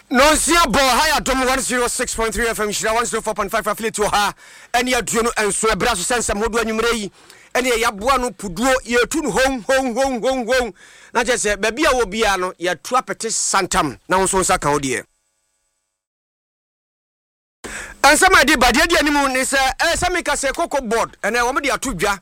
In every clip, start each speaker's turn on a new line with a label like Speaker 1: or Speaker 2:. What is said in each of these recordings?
Speaker 1: No sia bo higher dom 106.3 FM shira 104.5 affiliate ha ene aduonu enso ebra so sensem hodo anwumre yi ene yaboa no puduo yetu no hon na je se ba bia wo bia no ya tu apete santam na won so nsa kan ode ansama de bade de animu ni se samika se koko board ene wo me de atodwa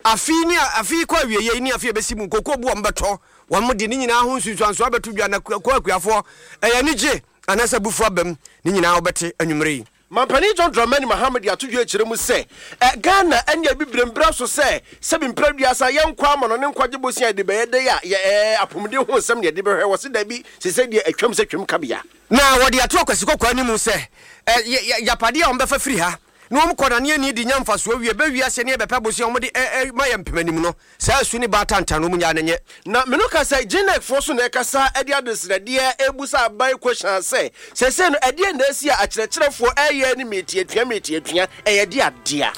Speaker 1: afi kwa wieye ni afi ebesimu koko bu ombeto wo me de ni nyina ho nsusuanso abetodwa na kwa akuafo nije anasa bufu abam ni nyina obete anwumre
Speaker 2: Mampani John Dramani Muhammad ya tudwe kyere mu se Ghana anya bibrembra so se sebi mpraduasa yenkwa amano ne nkwaje bosia de beyede ya apomde ho nsem ne de behwe wo se da bi se de atwam se twem kabia
Speaker 1: na wodi ato akwasi kokwa ni mu se ya pade a ombefa firi ha no om kodane ni di nyamfa so wie be wiase ne be pebosia om de mayam pemanim no sa su ni batanta no mu nya nenye
Speaker 2: na menuka say Genek Fosu na ekasa edi adesrade ebusa by question say no edi na asi a akyerɛkyerɛfo eye ni metiatua eye di adea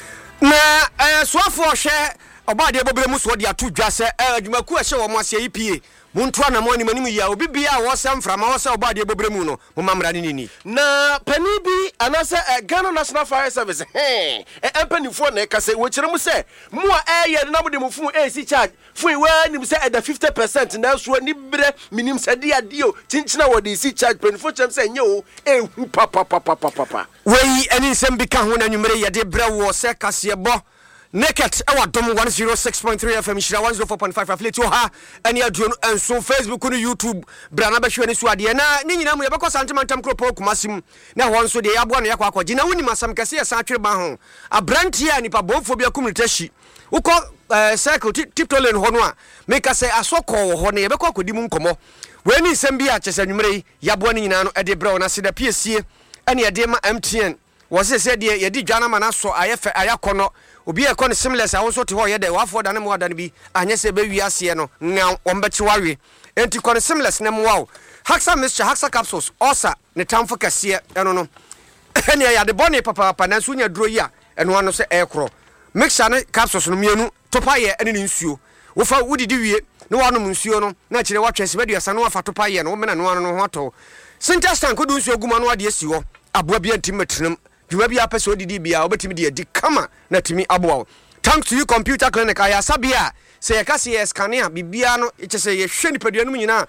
Speaker 1: na soafo hwe obade bobre mu so de ato dwa se adwumaku a hye wo mo ase EPA muntua na mo ani manim ya obi bia wo sem frama wo se obade bobre mu no mo mamra ni
Speaker 2: na pani bi anasa Ghana National Fire Service empany for na ekase wo kyerɛ mu se mo a eye na mo de mo fu AC charge fu we nim se eda 50% na so ni bre minim se de adio tinchina wo de AC charge pani for chem se nye o ehu papa
Speaker 1: wei ani nsem bi ka ho na nwumre ye de bre wo se kase bo Naked ewa dom 106.3 FM shira 104.5 affiliate ha ene aduonu enso Facebook no YouTube brana behwe ne so ade na ni nyina mu ye bekosa ntemantam kropo kumasim na ho nso de yabo na yakwa akwaji na woni masam kase ya san twere ba ho abrantie a nipa bonfo bia community uko cycle tiptolen ho no a make say asoko ho ne ye bekọ akodi mu nkomo we ni nsem bia chese nwumre yabo ne nyina no ede bre na sida piesie ene ye de ma MTN wo se de ye di dwana ma na so ayefe ayakono obi e kon seamless a won te ho ye de wafo da ne mo da ne bi anye se be wi ase no nga ombechi wawe enti kon seamless ne mo wa Haxa Mixture Haxa capsules osa ne tamfo kase eno no ene ya de bone papa na so nya duro yi a eno ano se ekro mixture ne capsules no mienu topa ye ene ne nsuo wo fa wudidi wie ne wanom nsuo no na kire watwese beduasa no wafa topa ye no wo mena no ano no hoto sintastan ko du nsuo guma no ade asi ho aboa bia ntimetrenam Juma bi apese odidi bia obetimi de adi kama na timi aboa thanks to you computer clinic aya sabia se yakase ye scanner bibia no ekese ye hwe nipaduanum nyina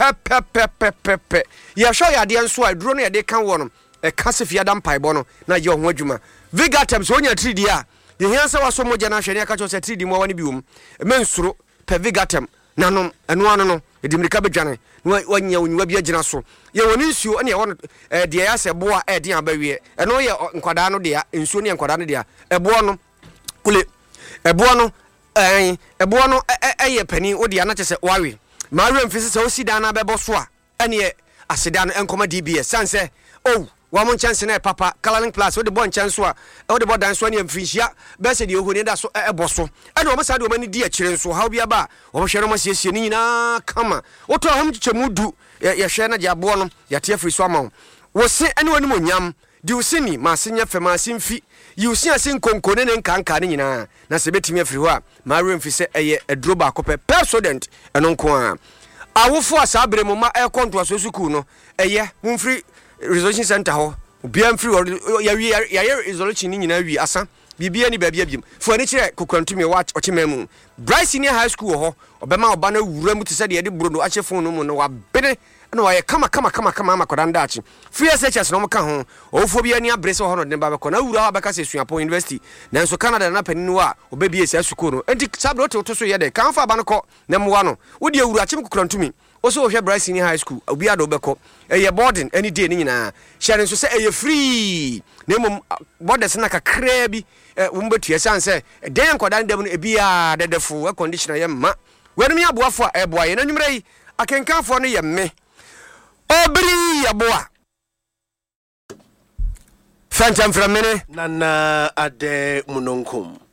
Speaker 1: pe ye show ya de nso aduro no ye de kan wo no e kase fiada mpaibo no na ye ho adwuma Vigatem so onya 3D a ye hiansa waso moja na hwene aka cho se 3D mo wani biom mensuro pe Vigatem nanom eno ano no edimirika bedwane wanya onyiwa bi agina so ye woni nsuo ene ye won de ya se boa de abawie eno ye nkwada no de nsuo ne nkwada no de ebo no kule ebo no eye pani odi ana chese wawe mawe mfisi se osida na bebo so a ene asida no enkoma DBS sanse oh wa mon chance na papa Calaling Plus odi bon chance so a odi bo dan so ne mfinhia be se de ohoni da so ebo so ene o masa de o mani di akire so ha bia ba o hwere mo siesie ni nyina kama oto ham chichemudu ye hwe na jabo no ya te afri so ama wo se ene wani mo nyam di usini ma se nya fema simfi yi usi asin konkone ne nkanka ne nyina na se betimi afri ho a ma remfi se eye adroba akopɛ president eno nko a awofo asabre mo ma e konto aso suku no eye mumfri resolution center ho obiam free ya resolution ni nyina wi asa bibia ni babia biem fo ani kire kokantumi watch ochememu Bryce Senior High School ho obema oba na wura mu tse de bro no ache phone mu no wa bene na wa ye kama makoda ndachi free SHS no mka ho ofo bia ni abrese ho no de ba beko na wura ha beka se Suapo University na nso Canada na paninu a obebi esi asuko no enti sabro to so ye de kan fa ba no ko na muwa no wodi awura achim kokantumi oso ohwe Bryce Senior High School obi ado beko eye boarding any day ni nyina share nso se eye free na mum borders na kakra bi wumbetua sanse den nkoda ndam no ebia dedefo conditioner ye ma wenum ya boafo a eboa ye na nwumre yi akenkanfo no ye me obri ya boa fantam from mene
Speaker 2: nana ade munonkum